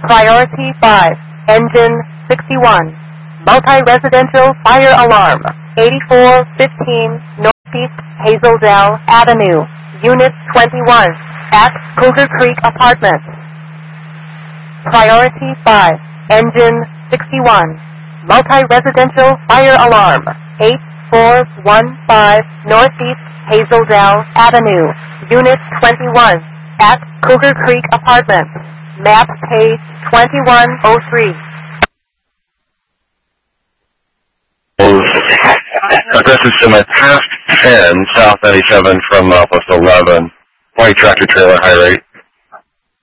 Priority 5, engine 61. Multi-residential fire alarm, 8415 Northeast Hazeldale Avenue, Unit 21, at Cougar Creek Apartments. Priority 5, engine 61. Multi-residential fire alarm, 8415 Northeast Hazeldale Avenue, Unit 21, at Cougar Creek Apartments. Map page 2103. Aggressive semi past 10, south 97 from Post 11. White tractor trailer, high rate.